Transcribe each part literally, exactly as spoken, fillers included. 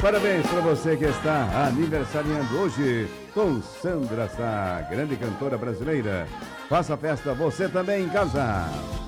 Parabéns para você que está aniversariando hoje com Sandra Sá, grande cantora brasileira. Faça festa você também em casa.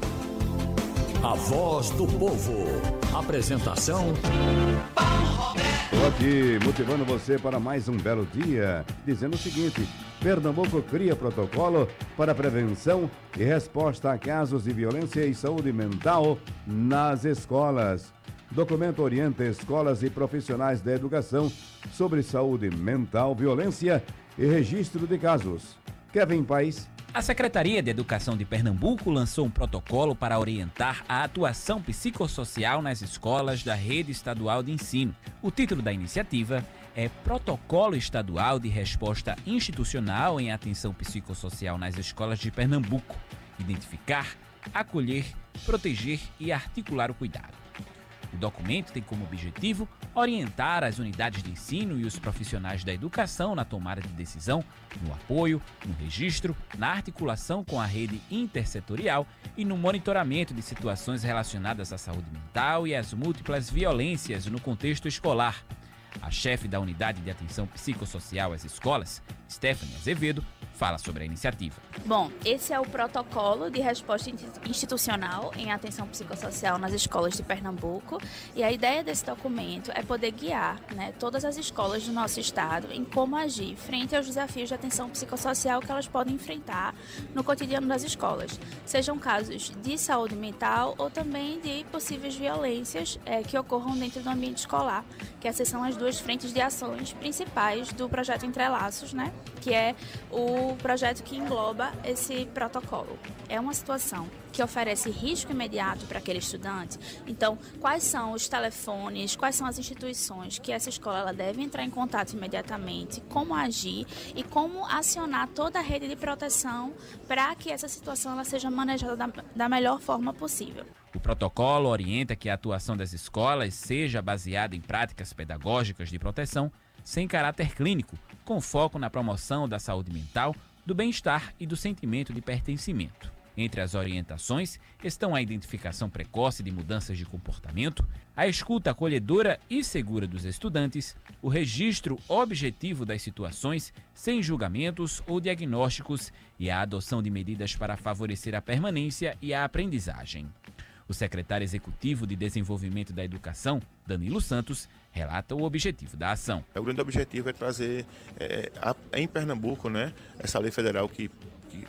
A Voz do Povo. Apresentação Paulo Roberto. Estou aqui motivando você para mais um belo dia, dizendo o seguinte: Pernambuco cria protocolo para prevenção e resposta a casos de violência e saúde mental nas escolas. Documento orienta escolas e profissionais da educação sobre saúde mental, violência e registro de casos. Kevin Paes. A Secretaria de Educação de Pernambuco lançou um protocolo para orientar a atuação psicossocial nas escolas da rede estadual de ensino. O título da iniciativa é Protocolo Estadual de Resposta Institucional em Atenção Psicossocial nas Escolas de Pernambuco. Identificar, acolher, proteger e articular o cuidado. O documento tem como objetivo orientar as unidades de ensino e os profissionais da educação na tomada de decisão, no apoio, no registro, na articulação com a rede intersetorial e no monitoramento de situações relacionadas à saúde mental e às múltiplas violências no contexto escolar. A chefe da Unidade de Atenção Psicossocial às Escolas, Stephanie Azevedo, fala sobre a iniciativa. Bom, esse é o protocolo de resposta institucional em atenção psicossocial nas escolas de Pernambuco, e a ideia desse documento é poder guiar, né, todas as escolas do nosso estado em como agir frente aos desafios de atenção psicossocial que elas podem enfrentar no cotidiano das escolas, sejam casos de saúde mental ou também de possíveis violências é, que ocorram dentro do ambiente escolar, que essas são as duas frentes de ações principais do projeto Entrelaços, né, que é o projeto que engloba esse protocolo. É uma situação que oferece risco imediato para aquele estudante. Então, quais são os telefones, quais são as instituições que essa escola ela deve entrar em contato imediatamente, como agir e como acionar toda a rede de proteção para que essa situação ela seja manejada da, da melhor forma possível. O protocolo orienta que a atuação das escolas seja baseada em práticas pedagógicas de proteção sem caráter clínico, com foco na promoção da saúde mental, do bem-estar e do sentimento de pertencimento. Entre as orientações estão a identificação precoce de mudanças de comportamento, a escuta acolhedora e segura dos estudantes, o registro objetivo das situações sem julgamentos ou diagnósticos e a adoção de medidas para favorecer a permanência e a aprendizagem. O secretário executivo de Desenvolvimento da Educação, Danilo Santos, relata o objetivo da ação. O grande objetivo é trazer é, a, em Pernambuco, né, essa lei federal que, que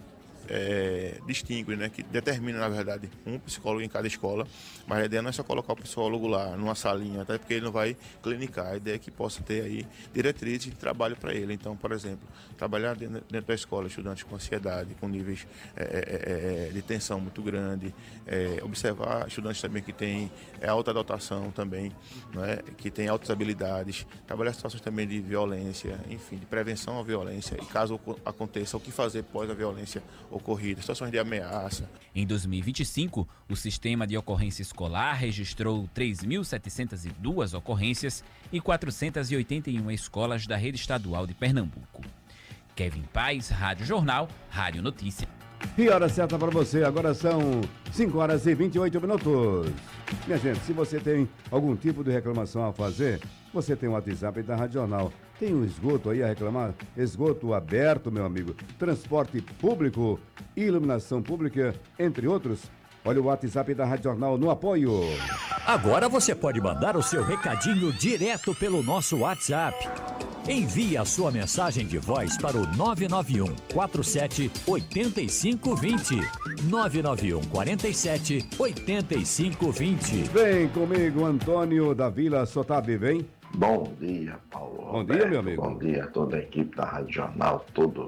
é, distingue, né, que determina, na verdade, um psicólogo em cada escola, mas a ideia não é só colocar o psicólogo lá numa salinha, até porque ele não vai clinicar. A ideia é que possa ter aí diretrizes de trabalho para ele. Então, por exemplo, trabalhar dentro, dentro da escola estudantes com ansiedade, com níveis é, é, de tensão muito grande, é, observar estudantes também que têm é, alta dotação também, né, que têm altas habilidades, trabalhar situações também de violência, enfim, de prevenção à violência e caso aconteça, o que fazer pós a violência ocorrida, situações de ameaça. Em dois mil e vinte e cinco, o Sistema de Ocorrência Escolar registrou três mil setecentas e duas ocorrências e quatrocentas e oitenta e uma escolas da rede estadual de Pernambuco. Kevin Paes, Rádio Jornal, Rádio Notícia. E hora certa para você, agora são cinco horas e vinte e oito minutos. Minha gente, se você tem algum tipo de reclamação a fazer, você tem o WhatsApp da Rádio Jornal. Tem um esgoto aí a reclamar? Esgoto aberto, meu amigo. Transporte público, iluminação pública, entre outros. Olha o WhatsApp da Rádio Jornal no apoio. Agora você pode mandar o seu recadinho direto pelo nosso WhatsApp. Envie a sua mensagem de voz para o nove nove um quatro sete oito cinco dois zero. nove nove um quatro sete oito cinco dois zero. Vem comigo, Antônio da Vila Sotabe, vem. Bom dia, Paulo Bom Roberto. dia, meu amigo. Bom dia a toda a equipe da Rádio Jornal, todo